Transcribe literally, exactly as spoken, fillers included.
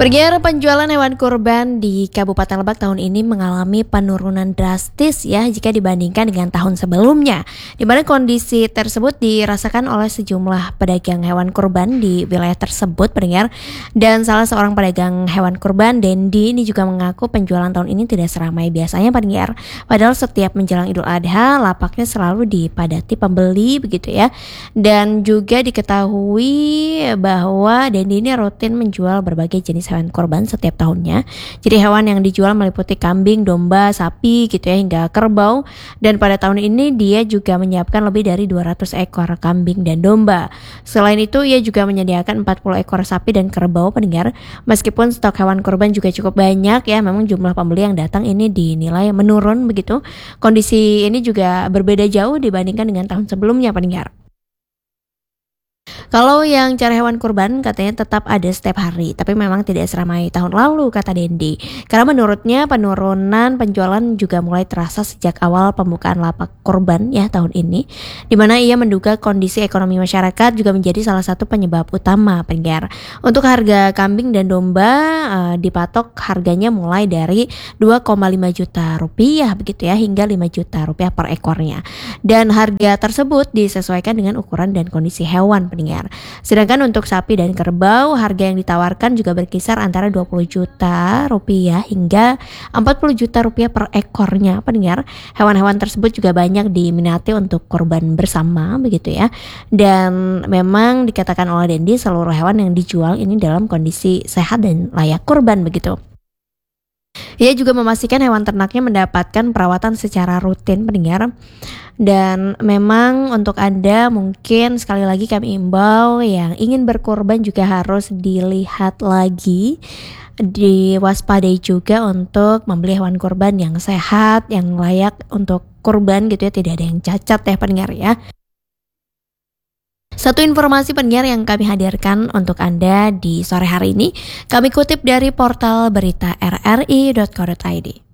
Pergiar penjualan hewan kurban di Kabupaten Lebak tahun ini mengalami penurunan drastis ya jika dibandingkan dengan tahun sebelumnya, di mana kondisi tersebut dirasakan oleh sejumlah pedagang hewan kurban di wilayah tersebut, pendengar. Dan salah seorang pedagang hewan kurban, Dendi, ini juga mengaku penjualan tahun ini tidak seramai biasanya, pendengar. Padahal setiap menjelang Idul Adha, lapaknya selalu dipadati pembeli begitu ya. Dan juga diketahui bahwa Dendi ini rutin menjual berbagai jenis hewan kurban setiap tahunnya. Jadi hewan yang dijual meliputi kambing, domba, sapi gitu ya, hingga kerbau. Dan pada tahun ini dia juga menyiapkan lebih dari dua ratus ekor kambing dan domba. Selain itu ia juga menyediakan empat puluh ekor sapi dan kerbau, pendengar. Meskipun stok hewan kurban juga cukup banyak ya, memang jumlah pembeli yang datang ini dinilai menurun begitu. Kondisi ini juga berbeda jauh dibandingkan dengan tahun sebelumnya, pendengar. Kalau yang cari hewan kurban katanya tetap ada setiap hari, tapi memang tidak seramai tahun lalu, kata Dendi. Karena menurutnya penurunan penjualan juga mulai terasa sejak awal pembukaan lapak kurban ya tahun ini, di mana ia menduga kondisi ekonomi masyarakat juga menjadi salah satu penyebab utama, pendengar. Untuk harga kambing dan domba uh, dipatok harganya mulai dari dua koma lima juta rupiah begitu ya, hingga lima juta rupiah per ekornya. Dan harga tersebut disesuaikan dengan ukuran dan kondisi hewan, pendengar. Sedangkan untuk sapi dan kerbau, harga yang ditawarkan juga berkisar antara dua puluh juta rupiah hingga empat puluh juta rupiah per ekornya, pendengar. Hewan-hewan tersebut juga banyak diminati untuk kurban bersama begitu ya. Dan memang dikatakan oleh Dendi seluruh hewan yang dijual ini dalam kondisi sehat dan layak kurban begitu. Ia juga memastikan hewan ternaknya mendapatkan perawatan secara rutin, pendengar. Dan memang untuk Anda mungkin sekali lagi kami imbau yang ingin berkorban juga harus dilihat lagi, diwaspadai juga untuk membeli hewan kurban yang sehat, yang layak untuk kurban gitu ya, tidak ada yang cacat ya pendengar ya. Satu informasi pendengar yang kami hadirkan untuk Anda di sore hari ini, kami kutip dari portal berita r r i dot co dot i d.